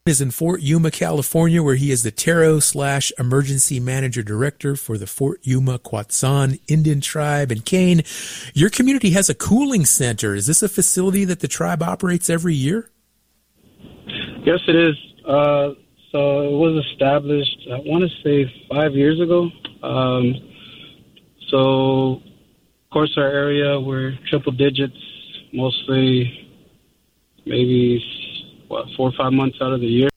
is in Fort Yuma, California, where he is the Taro/Emergency Manager Director for the Fort Yuma Quatsan Indian Tribe. And Kane, your community has a cooling center. Is this a facility that the tribe operates every year? Yes, it is. So it was established, I want to say 5 years ago. So, of course, our area, we're triple digits, mostly maybe 4 or 5 months out of the year.